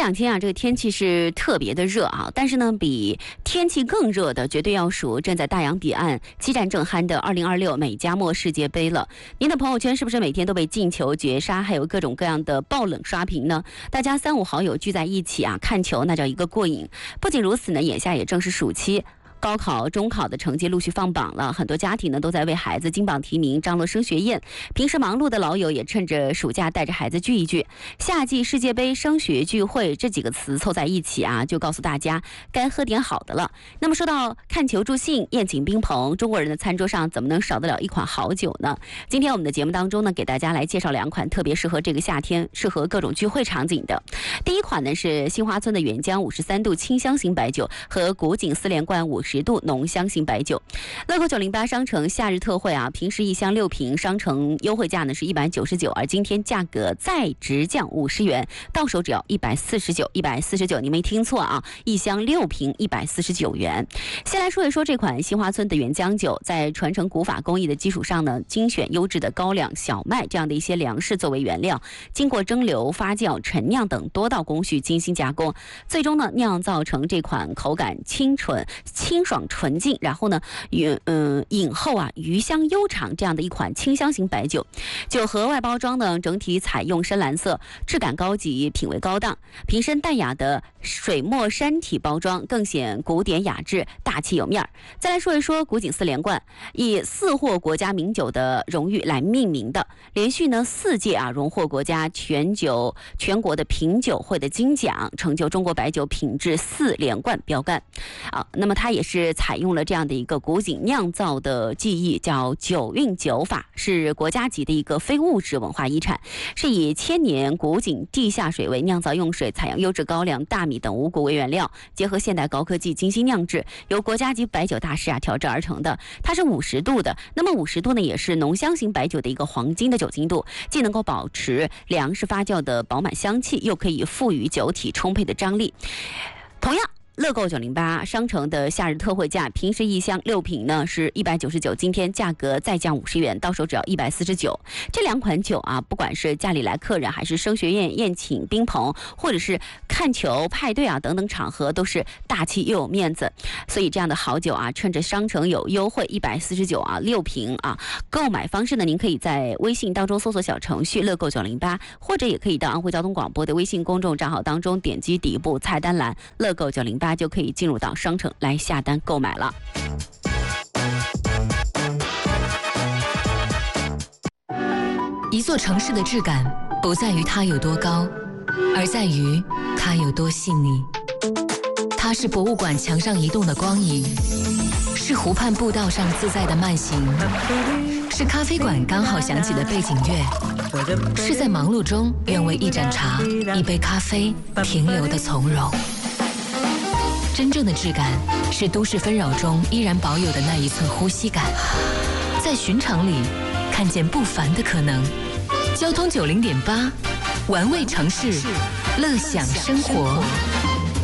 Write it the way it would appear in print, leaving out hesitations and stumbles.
2天啊，这个天气是特别的热啊，但是呢，比天气更热的绝对要数正在大洋彼岸激战正酣的2026美加墨世界杯了。您的朋友圈是不是每天都被进球、绝杀，还有各种各样的爆冷刷屏呢？大家3、5好友聚在一起啊，看球那叫一个过瘾。不仅如此呢，眼下也正是暑期。高考、中考的成绩陆续放榜了，很多家庭呢都在为孩子金榜题名、张罗升学宴。平时忙碌的老友也趁着暑假带着孩子聚一聚。夏季世界杯升学聚会这几个词凑在一起啊，就告诉大家该喝点好的了。那么说到看球助兴、宴请宾朋，中国人的餐桌上怎么能少得了一款好酒呢？今天我们的节目当中呢，给大家来介绍2款特别适合这个夏天、适合各种聚会场景的。第一款呢是新华村的原浆53度清香型白酒和古井4连冠50度浓香型白酒。乐购908商城夏日特惠啊，平时1箱6瓶，商城优惠价呢是199，而今天价格再直降50元，到手只要149，你没听错啊，1箱6瓶149元。先来说一说这款新华村的原浆酒，在传承古法工艺的基础上呢，精选优质的高粱、小麦这样的一些粮食作为原料，经过蒸馏、发酵、陈酿等多道工序精心加工，最终呢酿造成这款口感清爽纯净，然后呢饮后啊余香悠长这样的一款清香型白酒。酒盒外包装呢整体采用深蓝色，质感高级，品味高档。瓶身淡雅的水墨山体包装更显古典雅致，大气有面儿。再来说一说古井4连冠，以4获国家名酒的荣誉来命名的，连续呢4届啊荣获国家全国的品酒会的金奖，成就中国白酒品质4连冠标杆啊。那么它也是采用了这样的一个古井酿造的技艺，叫酒韵酒法，是国家级的一个非物质文化遗产，是以1000年古井地下水为酿造用水，采用优质高粱、大米等五谷为原料，结合现代高科技精心酿制，由国家级白酒大师啊调制而成的。它是50度的，那么50度呢也是浓香型白酒的一个黄金的酒精度，既能够保持粮食发酵的饱满香气，又可以赋予酒体充沛的张力。同样乐购908商城的夏日特惠价，平时1箱6瓶呢是199，今天价格再降50元，到手只要149。这2款酒啊，不管是家里来客人，还是升学宴、宴请宾朋，或者是看球、派对啊等等场合，都是大气又有面子。所以这样的好酒啊，趁着商城有优惠149啊6瓶啊，购买方式呢，您可以在微信当中搜索小程序乐购908，或者也可以到安徽交通广播的微信公众账号当中点击底部菜单栏乐购908。就可以进入到商城来下单购买了。 一座城市的质感不在于它有多高，而在于它有多细腻。它是博物馆墙上移动的光影，是湖畔步道上自在的慢行，是咖啡馆刚好响起的背景乐，是在忙碌中愿为一盏茶、一杯咖啡停留的从容。真正的质感是都市纷扰中依然保有的那一寸呼吸感，在寻常里看见不凡的可能。交通90.8，玩味城市，乐享生活。